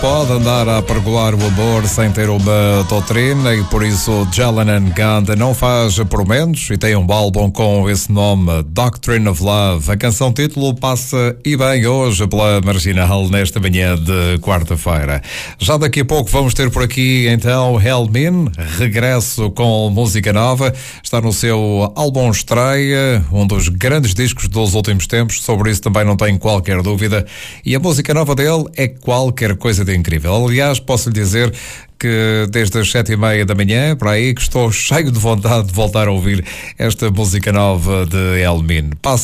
Pode andar a pergolar o amor sem ter uma doutrina e por isso Jalen Ganda não faz por menos e tem um álbum com esse nome, Doctrine of Love. A canção título passa e bem hoje pela Marginal nesta manhã de quarta-feira. Já daqui a pouco vamos ter por aqui então Helmin, regresso com música nova, está no seu álbum estreia, um dos grandes discos dos últimos tempos, sobre isso também não tenho qualquer dúvida, e a música nova dele é qualquer coisa de incrível. Aliás, posso lhe dizer que desde as 7h30 da manhã, para aí, que estou cheio de vontade de voltar a ouvir esta música nova de Helmin.